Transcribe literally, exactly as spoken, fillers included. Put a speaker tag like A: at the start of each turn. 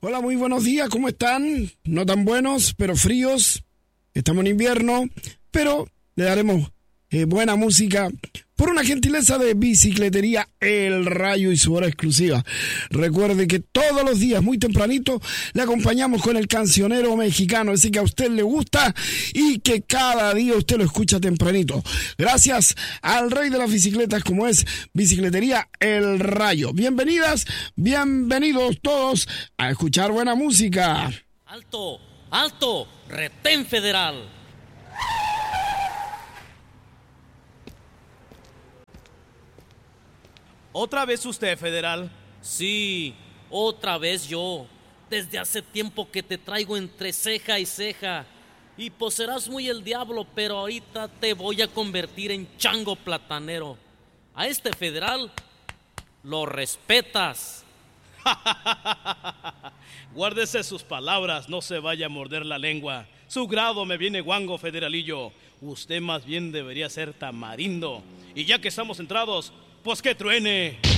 A: Hola, muy buenos días, ¿cómo están? No tan buenos, pero fríos. Estamos en invierno, pero le daremos eh, buena música por una gentileza de Bicicletería El Rayo y su hora exclusiva. Recuerde que todos los días, muy tempranito, le acompañamos con el cancionero mexicano, ese que a usted le gusta y que cada día usted lo escucha tempranito. Gracias al rey de las bicicletas, como es Bicicletería El Rayo. Bienvenidas, bienvenidos todos a escuchar buena música.
B: ¡Alto! ¡Alto! ¡Retén federal!
C: ¿Otra vez usted, federal?
B: Sí, otra vez yo. Desde hace tiempo que te traigo entre ceja y ceja. Y pues serás muy el diablo, pero ahorita te voy a convertir en chango platanero. A este federal lo respetas.
C: Guárdese sus palabras, no se vaya a morder la lengua. Su grado me viene guango, federalillo. Usted más bien debería ser tamarindo. Y ya que estamos entrados, pues que truene.